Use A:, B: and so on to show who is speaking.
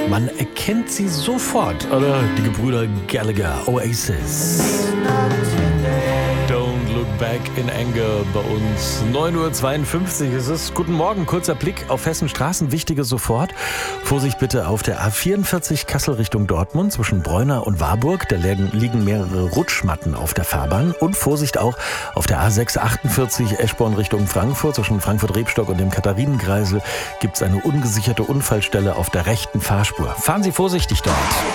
A: Man erkennt sie sofort, oder? Die Gebrüder Gallagher, Oasis. Don't look back in anger bei uns. 9:52 Uhr ist es. Guten Morgen, kurzer Blick auf Hessens Straßen. Wichtiges sofort. Vorsicht bitte auf der A44 Kassel Richtung Dortmund zwischen Bräuner und Warburg. Da liegen mehrere Rutschmatten auf der Fahrbahn. Und Vorsicht auch auf der A648 Eschborn Richtung Frankfurt. Zwischen Frankfurt-Rebstock und dem Katharinenkreisel gibt es eine ungesicherte Unfallstelle auf der rechten Fahrspur. Fahren Sie vorsichtig dort.